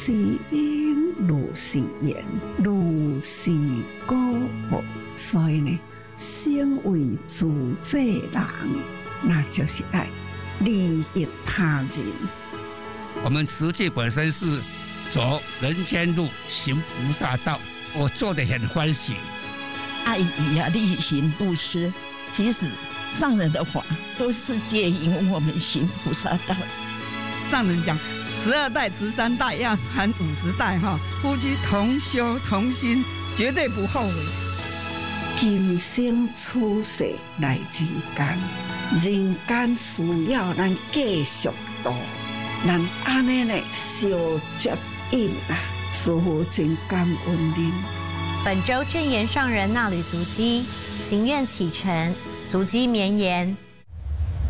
是因如是言，如是果报。所以呢，身为主者人，那就是爱利益他人。 我们实际本身是走人间路，行菩萨道，我做得很欢喜。 爱语啊，力行布施，其实上人的话都是接引我们行菩萨道。 上人讲，12代持3代，要传50代哈，夫妻同修同心，绝对不后悔。 今生出世来人间，人间需要咱继续度，咱安尼呢相接应啊，师父真感恩您。 本周正言上人那履足迹，行愿启程，足迹绵延。